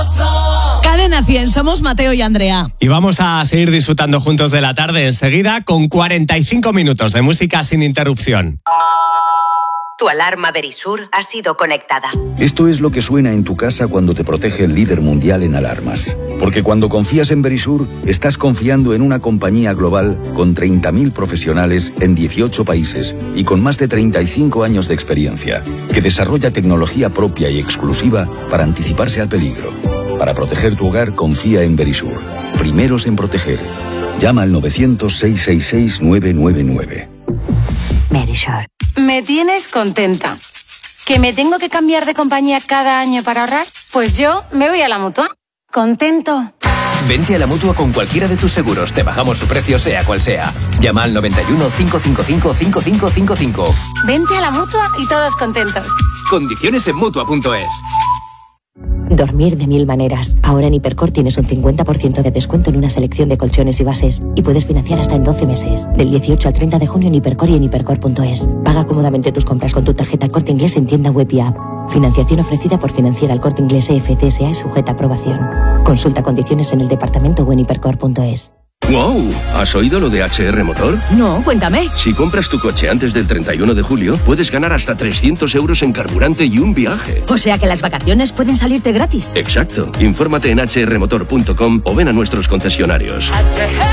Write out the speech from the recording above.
Cadena 100, somos Mateo y Andrea. Y vamos a seguir disfrutando juntos de la tarde enseguida con 45 minutos de música sin interrupción. Tu alarma Verisur ha sido conectada. Esto es lo que suena en tu casa cuando te protege el líder mundial en alarmas. Porque cuando confías en Verisur, estás confiando en una compañía global con 30.000 profesionales en 18 países y con más de 35 años de experiencia, que desarrolla tecnología propia y exclusiva para anticiparse al peligro. Para proteger tu hogar, confía en Verisur. Primeros en proteger. Llama al 900-666-999. Verisur. Me tienes contenta. ¿Que me tengo que cambiar de compañía cada año para ahorrar? Pues yo me voy a la Mutua. Contento. Vente a la Mutua con cualquiera de tus seguros. Te bajamos su precio sea cual sea. Llama al 91 555 5555. Vente a la Mutua y todos contentos. Condiciones en Mutua.es. Dormir de 1000 maneras. Ahora en Hipercor tienes un 50% de descuento en una selección de colchones y bases. Y puedes financiar hasta en 12 meses. Del 18 al 30 de junio en Hipercor y en Hipercor.es. Paga cómodamente tus compras con tu tarjeta El Corte Inglés en tienda web y app. Financiación ofrecida por Financiera El Corte Inglés EFCSA y sujeta a aprobación. Consulta condiciones en el departamento o en Hipercor.es. ¡Wow! ¿Has oído lo de HR Motor? No, cuéntame. Si compras tu coche antes del 31 de julio, puedes ganar hasta 300 euros en carburante y un viaje. O sea que las vacaciones pueden salirte gratis. Exacto. Infórmate en hrmotor.com o ven a nuestros concesionarios.